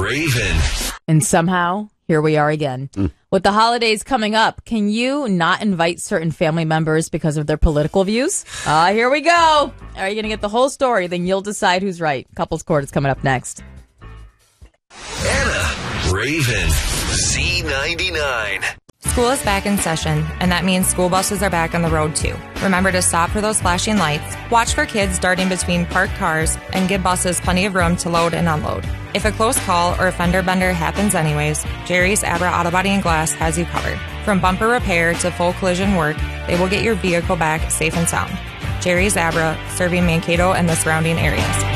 Raven. And somehow, here we are again. With the holidays coming up, can you not invite certain family members because of their political views? Here we go. Are you going to get the whole story? Then you'll decide who's right. Couples Court is coming up next. Anna. Raven. Z99. School is back in session, and that means school buses are back on the road too. Remember to stop for those flashing lights, watch for kids darting between parked cars, and give buses plenty of room to load and unload. If a close call or a fender bender happens anyways, Jerry's Abra Auto Body and Glass has you covered. From bumper repair to full collision work, they will get your vehicle back safe and sound. Jerry's Abra, serving Mankato and the surrounding areas.